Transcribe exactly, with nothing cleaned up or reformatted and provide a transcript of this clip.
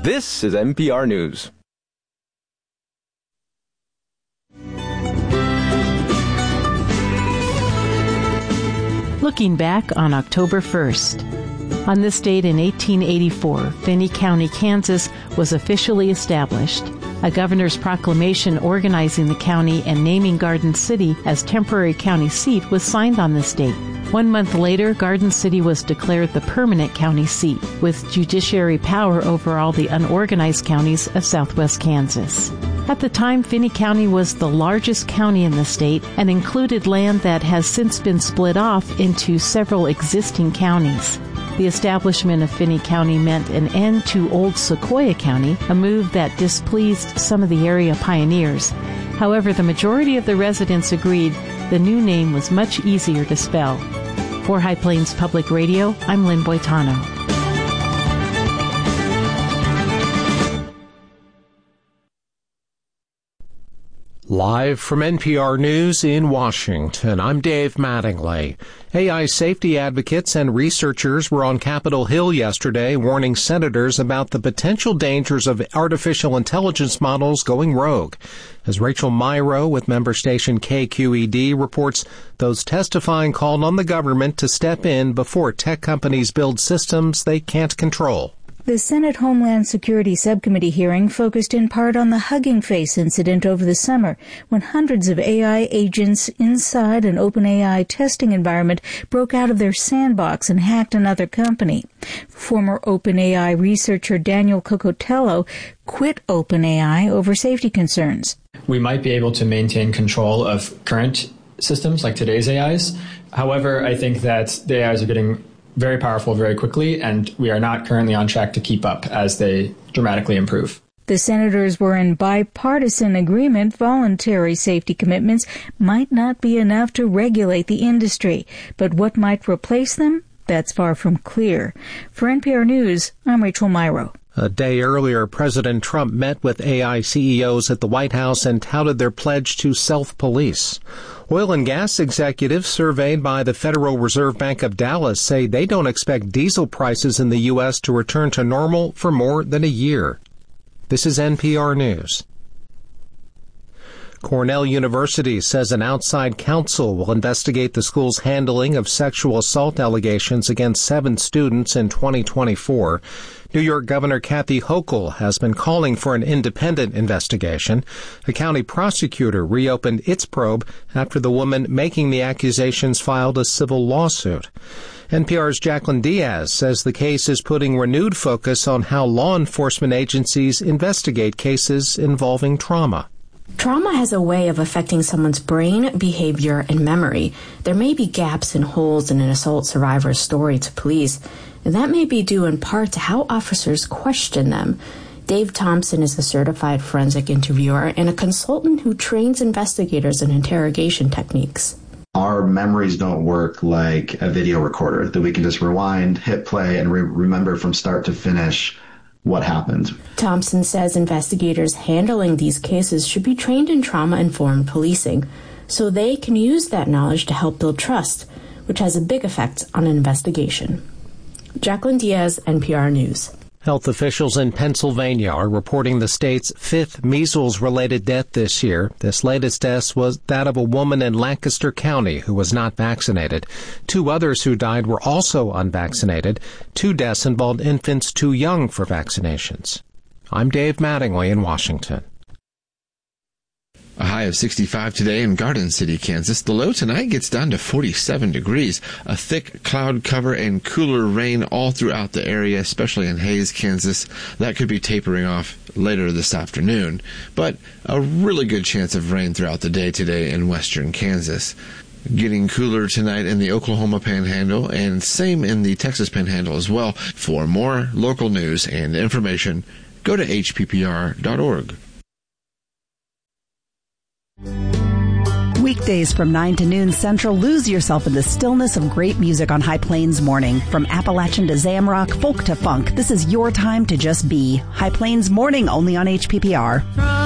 This is N P R News. Looking back on October first. On this date in eighteen eighty-four, Finney County, Kansas was officially established. A governor's proclamation organizing the county and naming Garden City as temporary county seat was signed on this date. One month later, Garden City was declared the permanent county seat, with judiciary power over all the unorganized counties of southwest Kansas. At the time, Finney County was the largest county in the state and included land that has since been split off into several existing counties. The establishment of Finney County meant an end to old Sequoyah County, a move that displeased some of the area pioneers. However, the majority of the residents agreed the new name was much easier to spell. For High Plains Public Radio, I'm Lynn Boitano. Live from N P R News in Washington, I'm Dave Mattingly. A I safety advocates and researchers were on Capitol Hill yesterday warning senators about the potential dangers of artificial intelligence models going rogue. As Rachel Myrow with member station K Q E D reports, those testifying called on the government to step in before tech companies build systems they can't control. The Senate Homeland Security Subcommittee hearing focused in part on the Hugging Face incident over the summer, when hundreds of A I agents inside an OpenAI testing environment broke out of their sandbox and hacked another company. Former OpenAI researcher Daniel Cocotello quit OpenAI over safety concerns. We might be able to maintain control of current systems like today's A Is. However, I think that the A Is are getting very powerful very quickly, and we are not currently on track to keep up as they dramatically improve. The senators were in bipartisan agreement voluntary safety commitments might not be enough to regulate the industry, but what might replace them? That's far from clear. For N P R News, I'm Rachel Myrow. A day earlier, President Trump met with A I C E Os at the White House and touted their pledge to self-police. Oil and gas executives surveyed by the Federal Reserve Bank of Dallas say they don't expect diesel prices in the U S to return to normal for more than a year. This is N P R News. Cornell University says an outside counsel will investigate the school's handling of sexual assault allegations against seven students in twenty twenty-four. New York Governor Kathy Hochul has been calling for an independent investigation. A county prosecutor reopened its probe after the woman making the accusations filed a civil lawsuit. N P R's Jacqueline Diaz says the case is putting renewed focus on how law enforcement agencies investigate cases involving trauma. Trauma has a way of affecting someone's brain, behavior, and memory. There may be gaps and holes in an assault survivor's story to police, and that may be due in part to how officers question them. Dave Thompson is a certified forensic interviewer and a consultant who trains investigators in interrogation techniques. Our memories don't work like a video recorder, that we can just rewind, hit play, and re- remember from start to finish what happened. Thompson says investigators handling these cases should be trained in trauma-informed policing, so they can use that knowledge to help build trust, which has a big effect on an investigation. Jacqueline Diaz, N P R News. Health officials in Pennsylvania are reporting the state's fifth measles-related death this year. This latest death was that of a woman in Lancaster County who was not vaccinated. Two others who died were also unvaccinated. Two deaths involved infants too young for vaccinations. I'm Dave Mattingly in Washington. A high of sixty-five today in Garden City, Kansas. The low tonight gets down to forty-seven degrees. A thick cloud cover and cooler rain all throughout the area, especially in Hays, Kansas. That could be tapering off later this afternoon. But a really good chance of rain throughout the day today in western Kansas. Getting cooler tonight in the Oklahoma Panhandle and same in the Texas Panhandle as well. For more local news and information, go to H P P R dot org. Weekdays from nine to noon Central, lose yourself in the stillness of great music on High Plains Morning. From Appalachian to Zamrock, folk to funk, this is your time to just be. High Plains Morning, only on H P P R.